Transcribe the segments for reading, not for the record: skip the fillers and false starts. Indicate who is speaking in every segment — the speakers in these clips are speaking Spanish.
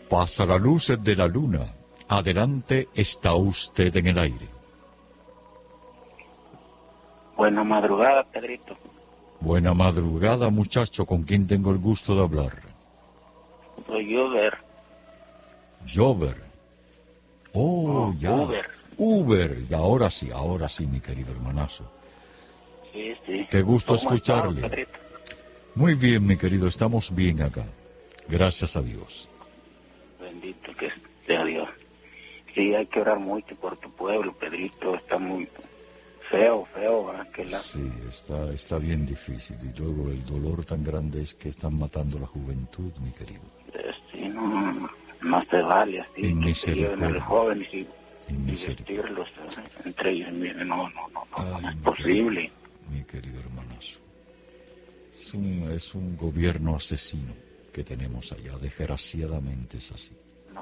Speaker 1: Pasa la luz de la luna. Adelante, está usted en el aire.
Speaker 2: Buena madrugada, Pedrito.
Speaker 1: Buena madrugada, muchacho. ¿Con quién tengo el gusto de hablar?
Speaker 2: Soy Uber.
Speaker 1: Jover. Oh, ya.
Speaker 2: Uber.
Speaker 1: Y ahora sí, mi querido hermanazo.
Speaker 2: Sí, sí.
Speaker 1: Qué gusto
Speaker 2: ¿Cómo
Speaker 1: escucharle.
Speaker 2: estás, Pedrito?
Speaker 1: Muy bien, mi querido, estamos bien acá. Gracias a Dios.
Speaker 2: Bendito que sea Dios. Sí, hay que orar mucho por tu pueblo, Pedrito. Está muy feo, ¿verdad?
Speaker 1: Sí, está bien difícil. Y luego el dolor tan grande es que están matando la juventud, mi querido.
Speaker 2: Sí, no se vale así. Que se lleven a los jóvenes y vestirlos entre ellos. No es posible.
Speaker 1: Mi querido hermanazo. Es un gobierno asesino que tenemos allá. Desgraciadamente es así.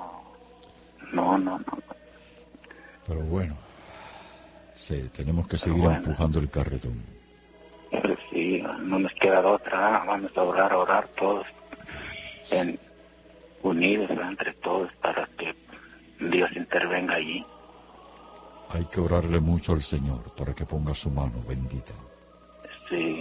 Speaker 2: No.
Speaker 1: Pero bueno, sí, tenemos que seguir empujando el carretón.
Speaker 2: Pero sí, no nos queda otra. Vamos a orar todos unidos entre todos para que Dios intervenga allí.
Speaker 1: Hay que orarle mucho al Señor para que ponga su mano bendita.
Speaker 2: Sí.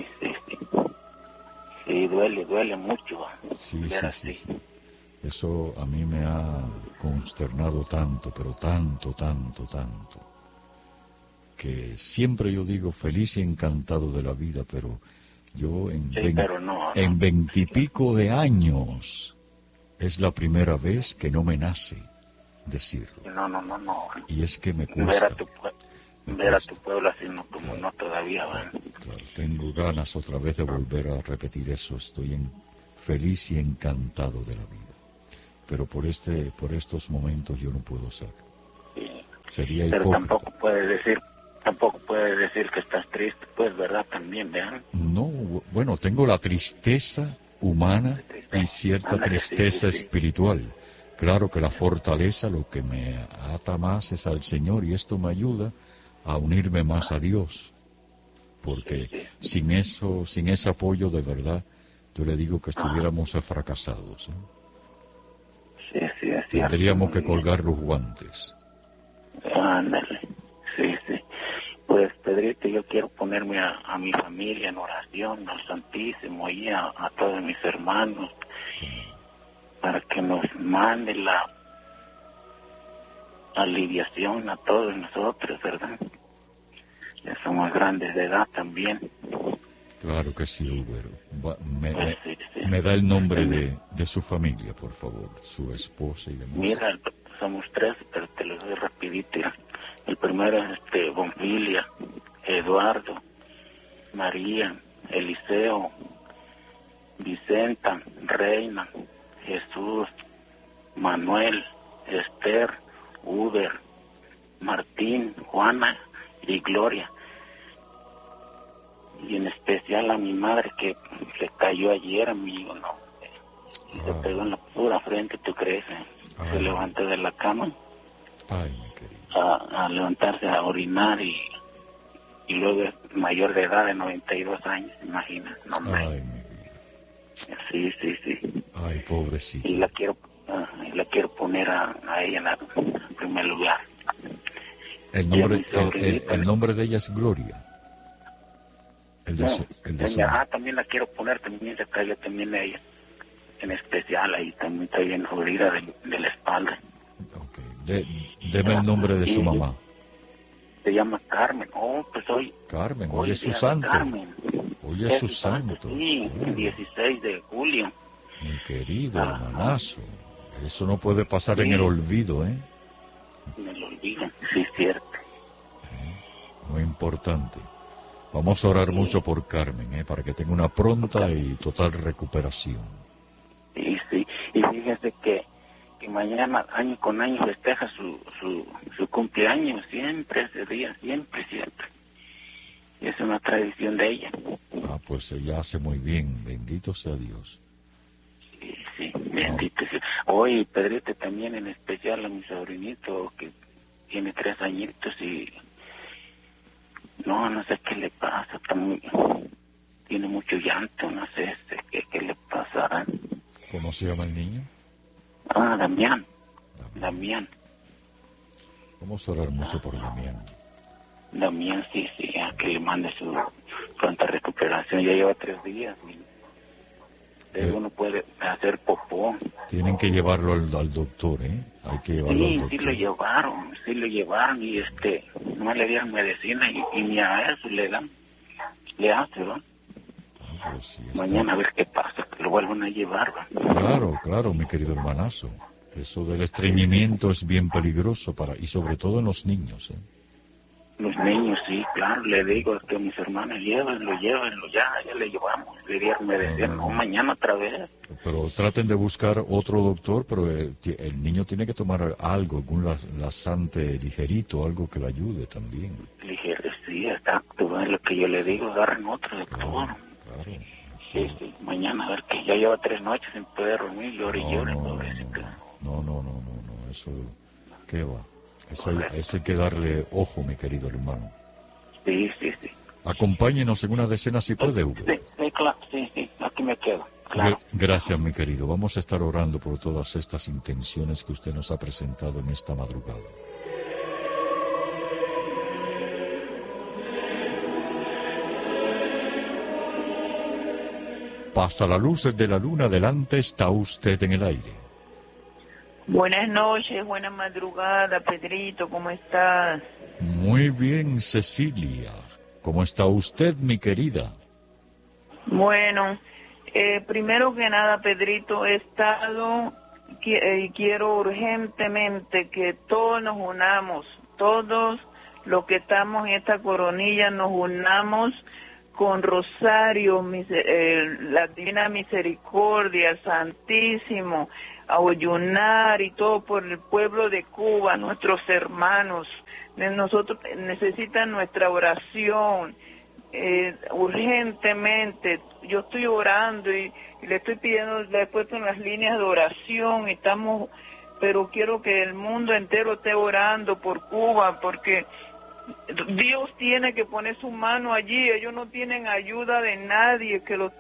Speaker 2: Sí, duele mucho.
Speaker 1: Sí. Eso a mí me ha consternado tanto, pero tanto, que siempre yo digo feliz y encantado de la vida, pero yo en 20 y pico de años es la primera vez que no me nace decirlo.
Speaker 2: No.
Speaker 1: Y es que me cuesta.
Speaker 2: Ver a tu pueblo así como no todavía.
Speaker 1: Claro, tengo ganas otra vez de volver a repetir eso. Estoy feliz y encantado de la vida. Pero por estos momentos yo no puedo ser.
Speaker 2: Sí.
Speaker 1: Sería
Speaker 2: pero
Speaker 1: hipócrita.
Speaker 2: tampoco puedes decir que estás triste, pues, ¿verdad? También, ¿verdad?
Speaker 1: No, bueno, tengo la tristeza humana y cierta tristeza espiritual. Claro que la fortaleza, lo que me ata más es al Señor, y esto me ayuda a unirme más a Dios. Porque sin ese apoyo de verdad, yo le digo que estuviéramos fracasados.
Speaker 2: Sí,
Speaker 1: Tendríamos que colgar los guantes.
Speaker 2: Ándale, sí. Pues, Pedrito, yo quiero ponerme a mi familia en oración, al Santísimo, y a todos mis hermanos, para que nos mande la aliviación a todos nosotros, ¿verdad? Ya somos grandes de edad también.
Speaker 1: Claro que sí, Uber.
Speaker 2: Sí.
Speaker 1: Me da el nombre de su familia, por favor, su esposa y demás.
Speaker 2: Mira, somos 3, pero te lo doy rapidito. El primero es Bonfilia, Eduardo, María, Eliseo, Vicenta, Reina, Jesús, Manuel, Esther, Uber, Martín, Juana y Gloria. Y en especial a mi madre que le cayó ayer, amigo, y se pegó en la pura frente, ¿tú crees? Se levantó de la cama.
Speaker 1: Ay, mi querido.
Speaker 2: A levantarse a orinar y luego es mayor de edad, de 92 años, imagina.
Speaker 1: Ay, mi vida.
Speaker 2: Sí.
Speaker 1: Ay, pobrecita.
Speaker 2: Y la quiero poner a ella en primer lugar.
Speaker 1: El nombre de ella es Gloria.
Speaker 2: También la quiero poner, también se cayó también ella, en especial, ahí también está bien jodida de la espalda.
Speaker 1: Okay. Deme el nombre de su mamá.
Speaker 2: Se llama Carmen. Pues hoy.
Speaker 1: Carmen, hoy es su santo.
Speaker 2: Carmen.
Speaker 1: Hoy es su santo.
Speaker 2: Sí, el 16 de julio.
Speaker 1: Mi querido hermanazo, eso no puede pasar en el olvido, ¿eh?
Speaker 2: En el olvido, sí, es cierto.
Speaker 1: Muy importante. Vamos a orar mucho por Carmen, para que tenga una pronta y total recuperación.
Speaker 2: Sí. Y fíjese que mañana, año con año, festeja su cumpleaños, siempre ese día, siempre. Y es una tradición de ella.
Speaker 1: Pues ella hace muy bien, bendito sea Dios.
Speaker 2: Sí, bendito sea. Hoy, Pedrito, también en especial a mi sobrinito, que tiene 3 añitos y no sé qué le pasa, tiene mucho llanto, no sé qué le pasará.
Speaker 1: ¿Cómo se llama el niño?
Speaker 2: Damián. Damián.
Speaker 1: Vamos a orar mucho por Damián.
Speaker 2: Damián, sí, a que le mande su pronta recuperación. Ya lleva 3 días. Uno puede hacer popó.
Speaker 1: Tienen que llevarlo al doctor, ¿eh? Hay que llevarlo al doctor.
Speaker 2: Sí lo llevaron y no le dieron medicina y ni a eso le hace, ¿no?
Speaker 1: Pero sí
Speaker 2: Mañana a ver qué pasa, que lo vuelvan a llevar, ¿no?
Speaker 1: Claro, mi querido hermanazo. Eso del estreñimiento es bien peligroso y sobre todo en los niños, ¿eh?
Speaker 2: Los niños, sí, claro, le digo que mis hermanas llévenlo, ya le llevamos, le dieron medicina, no, mañana otra vez.
Speaker 1: Pero traten de buscar otro doctor, pero el niño tiene que tomar algo, algún laxante ligerito, algo que le ayude también.
Speaker 2: Ligero, sí, exacto, es lo que yo le digo, agarren otro doctor.
Speaker 1: Claro.
Speaker 2: Sí, mañana a ver que ya lleva 3 noches sin poder dormir, llore, pobrecito.
Speaker 1: No, eso, ¿qué va? Eso hay que darle ojo, mi querido hermano.
Speaker 2: Sí.
Speaker 1: Acompáñenos en una decena si puede, Hugo.
Speaker 2: Sí, claro, sí, aquí me quedo. Claro.
Speaker 1: Gracias, mi querido. Vamos a estar orando por todas estas intenciones que usted nos ha presentado en esta madrugada. Pasa la luz de la luna, delante está usted en el aire.
Speaker 3: Buenas noches, buena madrugada, Pedrito, ¿cómo estás?
Speaker 1: Muy bien, Cecilia. ¿Cómo está usted, mi querida?
Speaker 3: Bueno, primero que nada, Pedrito, he estado y quiero urgentemente que todos nos unamos, todos los que estamos en esta coronilla nos unamos con Rosario, la Divina Misericordia, el Santísimo, a ayunar y todo por el pueblo de Cuba, nuestros hermanos. Nosotros necesitan nuestra oración urgentemente. Yo estoy orando y le estoy pidiendo, le he puesto en las líneas de oración, pero quiero que el mundo entero esté orando por Cuba, porque Dios tiene que poner su mano allí. Ellos no tienen ayuda de nadie,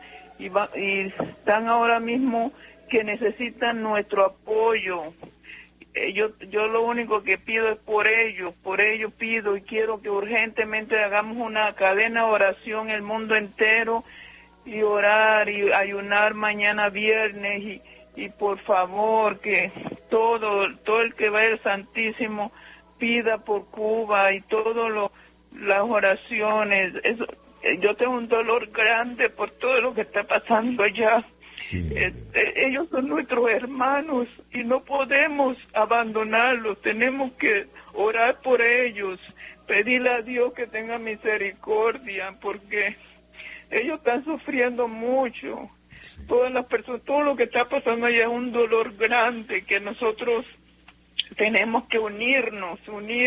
Speaker 3: y están ahora mismo que necesitan nuestro apoyo. Yo lo único que pido es por ellos pido y quiero que urgentemente hagamos una cadena de oración el mundo entero y orar y ayunar mañana viernes y por favor que todo el que va al Santísimo pida por Cuba y todas las oraciones. Yo tengo un dolor grande por todo lo que está pasando allá.
Speaker 1: Sí.
Speaker 3: Ellos son nuestros hermanos y no podemos abandonarlos, tenemos que orar por ellos, pedirle a Dios que tenga misericordia, porque ellos están sufriendo mucho. Sí. Todas las personas, todo lo que está pasando allá es un dolor grande que nosotros tenemos que unirnos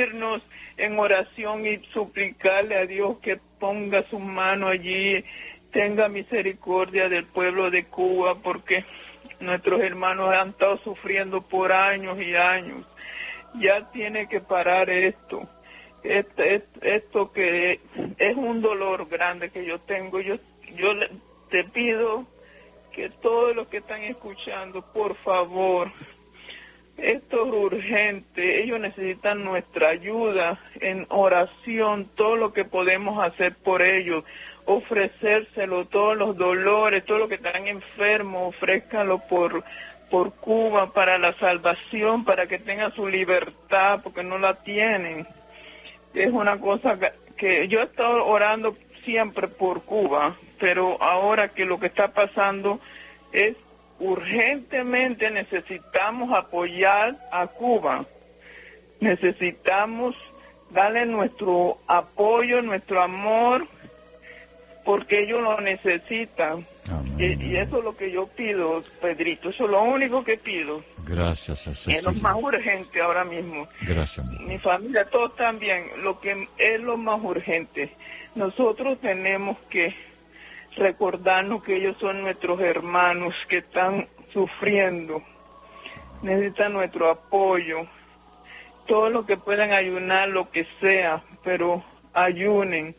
Speaker 3: en oración y suplicarle a Dios que ponga su mano allí, tenga misericordia del pueblo de Cuba, porque nuestros hermanos han estado sufriendo por años y años. Ya tiene que parar esto. Esto que es un dolor grande que yo tengo. Yo te pido que todos los que están escuchando, por favor, esto es urgente. Ellos necesitan nuestra ayuda en oración, todo lo que podemos hacer por ellos, ofrecérselo, todos los dolores, todo lo que están enfermos, ofrézcanlo por Cuba, para la salvación, para que tengan su libertad, porque no la tienen. Es una cosa que yo he estado orando siempre por Cuba, pero ahora que lo que está pasando es urgentemente necesitamos apoyar a Cuba, necesitamos darle nuestro apoyo, nuestro amor, porque ellos lo necesitan. Y eso es lo que yo pido, Pedrito, eso es lo único que pido.
Speaker 1: Gracias, Cecilia.
Speaker 3: Es lo más urgente ahora mismo.
Speaker 1: Gracias.
Speaker 3: Mi familia, todos también, lo que es lo más urgente. Nosotros tenemos que recordarnos que ellos son nuestros hermanos que están sufriendo, necesitan nuestro apoyo, todo lo que puedan ayunar, lo que sea, pero ayunen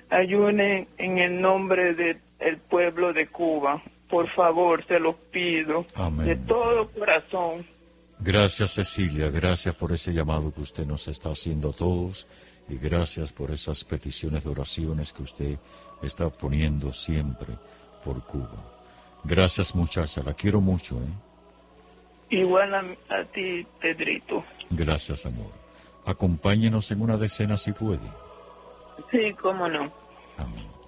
Speaker 3: en el nombre del pueblo de Cuba, por favor, se los pido.
Speaker 1: Amén.
Speaker 3: De todo corazón.
Speaker 1: Gracias, Cecilia, gracias por ese llamado que usted nos está haciendo a todos y gracias por esas peticiones de oraciones que usted está poniendo siempre por Cuba. Gracias, muchacha, la quiero mucho,
Speaker 3: Igual a ti, Pedrito.
Speaker 1: Gracias, amor. Acompáñenos en una decena si puede.
Speaker 3: Sí, cómo no.
Speaker 1: Amén.